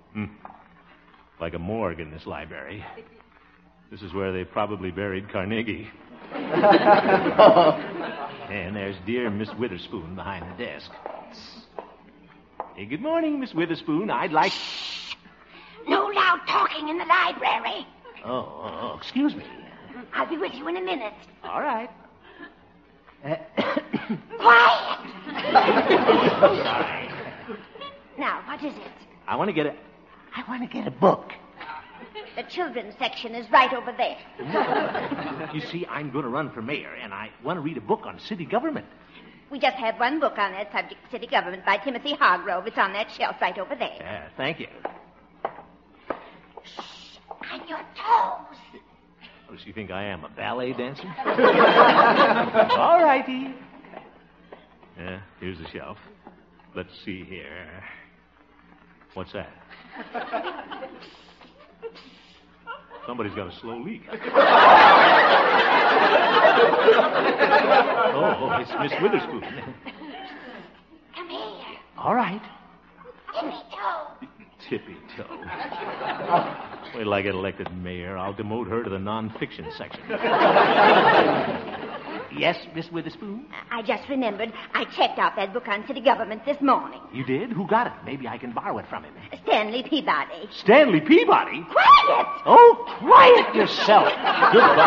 Like a morgue in this library. This is where they probably buried Carnegie. And there's dear Miss Witherspoon behind the desk. Hey, good morning, Miss Witherspoon. I'd like... No loud talking in the library. Oh, excuse me. I'll be with you in a minute. All right. Quiet! Sorry. Now, what is it? I want to get a book. The children's section is right over there. You see, I'm going to run for mayor, and I want to read a book on city government. We just have one book on that subject, City Government, by Timothy Hargrove. It's on that shelf right over there. Yeah, thank you. Shh! On your toes. Oh, does she think I am a ballet dancer? All righty. Yeah, here's the shelf. Let's see here. What's that? Somebody's got a slow leak. Oh, it's Miss Witherspoon. Come here. All right. Tippy toe. Tippy toe. Wait till I get elected mayor. I'll demote her to the non-fiction section. Yes, Miss Witherspoon? I just remembered I checked out that book on city government this morning. You did? Who got it? Maybe I can borrow it from him. Stanley Peabody. Stanley Peabody? Quiet! Oh, quiet yourself. Goodbye.